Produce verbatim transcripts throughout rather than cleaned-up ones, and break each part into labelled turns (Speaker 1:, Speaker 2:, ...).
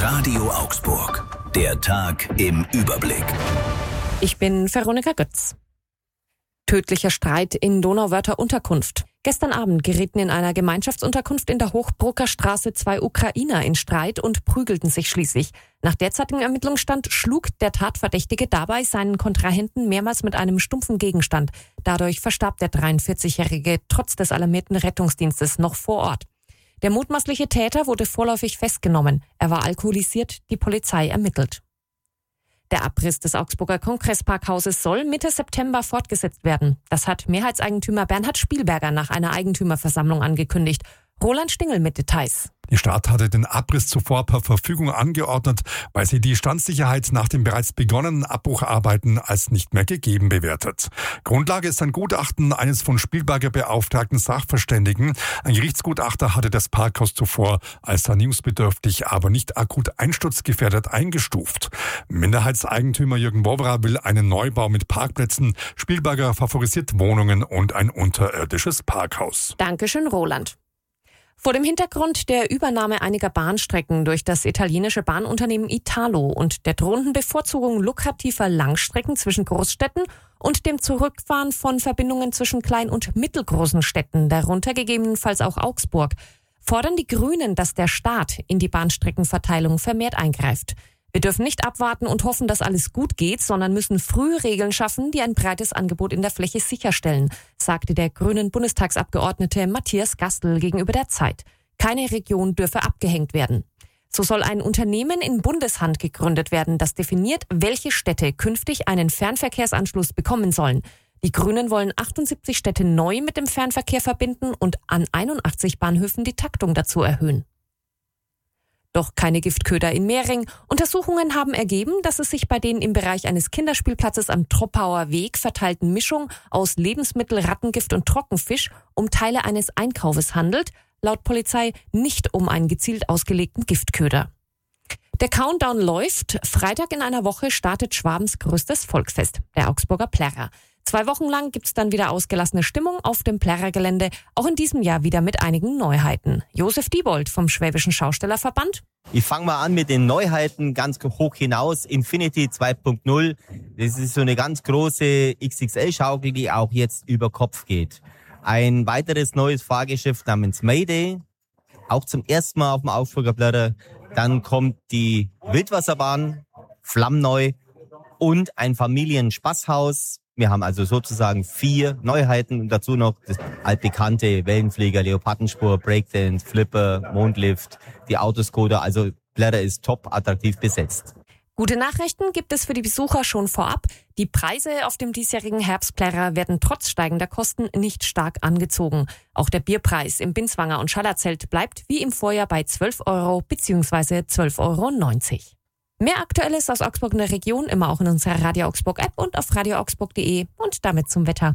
Speaker 1: Radio Augsburg. Der Tag im Überblick.
Speaker 2: Ich bin Veronika Götz. Tödlicher Streit in Donauwörther Unterkunft. Gestern Abend gerieten in einer Gemeinschaftsunterkunft in der Hochbrucker Straße zwei Ukrainer in Streit und prügelten sich schließlich. Nach derzeitigem Ermittlungsstand schlug der Tatverdächtige dabei seinen Kontrahenten mehrmals mit einem stumpfen Gegenstand. Dadurch verstarb der dreiundvierzigjährige trotz des alarmierten Rettungsdienstes noch vor Ort. Der mutmaßliche Täter wurde vorläufig festgenommen. Er war alkoholisiert, die Polizei ermittelt. Der Abriss des Augsburger Kongressparkhauses soll Mitte September fortgesetzt werden. Das hat Mehrheitseigentümer Bernhard Spielberger nach einer Eigentümerversammlung angekündigt. Roland Stingel mit Details.
Speaker 3: Die Stadt hatte den Abriss zuvor per Verfügung angeordnet, weil sie die Standsicherheit nach den bereits begonnenen Abbrucharbeiten als nicht mehr gegeben bewertet. Grundlage ist ein Gutachten eines von Spielberger beauftragten Sachverständigen. Ein Gerichtsgutachter hatte das Parkhaus zuvor als sanierungsbedürftig, aber nicht akut einsturzgefährdet eingestuft. Minderheitseigentümer Jürgen Wowra will einen Neubau mit Parkplätzen. Spielberger favorisiert Wohnungen und ein unterirdisches Parkhaus.
Speaker 2: Dankeschön, Roland. Vor dem Hintergrund der Übernahme einiger Bahnstrecken durch das italienische Bahnunternehmen Italo und der drohenden Bevorzugung lukrativer Langstrecken zwischen Großstädten und dem Zurückfahren von Verbindungen zwischen klein- und mittelgroßen Städten, darunter gegebenenfalls auch Augsburg, fordern die Grünen, dass der Staat in die Bahnstreckenverteilung vermehrt eingreift. Wir dürfen nicht abwarten und hoffen, dass alles gut geht, sondern müssen früh Regeln schaffen, die ein breites Angebot in der Fläche sicherstellen, sagte der grünen Bundestagsabgeordnete Matthias Gastl gegenüber der Zeit. Keine Region dürfe abgehängt werden. So soll ein Unternehmen in Bundeshand gegründet werden, das definiert, welche Städte künftig einen Fernverkehrsanschluss bekommen sollen. Die Grünen wollen achtundsiebzig Städte neu mit dem Fernverkehr verbinden und an einundachtzig Bahnhöfen die Taktung dazu erhöhen. Doch keine Giftköder in Mehring. Untersuchungen haben ergeben, dass es sich bei den im Bereich eines Kinderspielplatzes am Troppauer Weg verteilten Mischung aus Lebensmittel, Rattengift und Trockenfisch um Teile eines Einkaufes handelt, laut Polizei nicht um einen gezielt ausgelegten Giftköder. Der Countdown läuft. Freitag in einer Woche startet Schwabens größtes Volksfest, der Augsburger Plärrer. Zwei Wochen lang gibt's dann wieder ausgelassene Stimmung auf dem Plärrergelände, auch in diesem Jahr wieder mit einigen Neuheiten. Josef Diebold vom Schwäbischen Schaustellerverband.
Speaker 4: Ich fange mal an mit den Neuheiten ganz hoch hinaus. Infinity zwei Punkt null. Das ist so eine ganz große X X L-Schaukel, die auch jetzt über Kopf geht. Ein weiteres neues Fahrgeschäft namens Mayday, auch zum ersten Mal auf dem Augsburger Plärrer. Dann kommt die Wildwasserbahn, flammneu, und ein Familienspaßhaus. Wir haben also sozusagen vier Neuheiten und dazu noch das altbekannte Wellenflieger, Leopardenspur, Breakdance, Flipper, Mondlift, die Autoscooter. Also Plärrer ist top attraktiv besetzt.
Speaker 2: Gute Nachrichten gibt es für die Besucher schon vorab. Die Preise auf dem diesjährigen Herbstplärrer werden trotz steigender Kosten nicht stark angezogen. Auch der Bierpreis im Binswanger und Schallerzelt bleibt wie im Vorjahr bei zwölf Euro bzw. zwölf Euro neunzig. Mehr Aktuelles aus Augsburg und der Region immer auch in unserer Radio Augsburg App und auf radio augsburg punkt de und damit zum Wetter.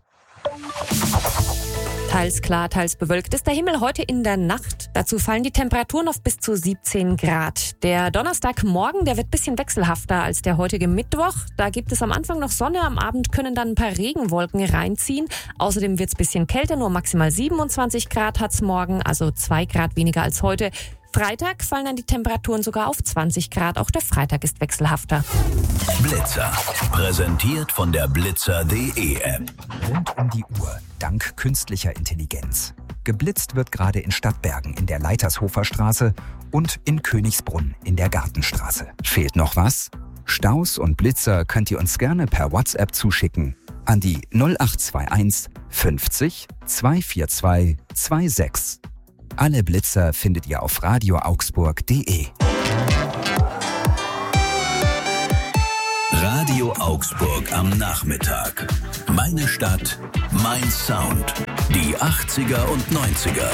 Speaker 2: Teils klar, teils bewölkt ist der Himmel heute in der Nacht. Dazu fallen die Temperaturen auf bis zu siebzehn Grad. Der Donnerstagmorgen, der wird ein bisschen wechselhafter als der heutige Mittwoch. Da gibt es am Anfang noch Sonne, am Abend können dann ein paar Regenwolken reinziehen. Außerdem wird es ein bisschen kälter, nur maximal siebenundzwanzig Grad hat's morgen, also zwei Grad weniger als heute. Freitag fallen dann die Temperaturen sogar auf zwanzig Grad. Auch der Freitag ist wechselhafter.
Speaker 1: Blitzer. Präsentiert von der blitzer punkt de App.
Speaker 5: Rund um die Uhr, dank künstlicher Intelligenz. Geblitzt wird gerade in Stadtbergen in der Leitershofer Straße und in Königsbrunn in der Gartenstraße. Fehlt noch was? Staus und Blitzer könnt ihr uns gerne per WhatsApp zuschicken an die null acht zwei eins fünfzig zweihundertvierundzwanzig sechsundzwanzig. Alle Blitzer findet ihr auf radio augsburg punkt de.
Speaker 1: Radio Augsburg am Nachmittag. Meine Stadt, mein Sound. Die achtziger und neunziger.